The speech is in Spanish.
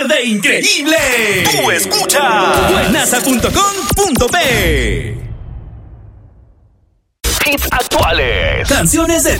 tarde increíble. Tú escuchas buenaza.com.p. hits actuales, canciones de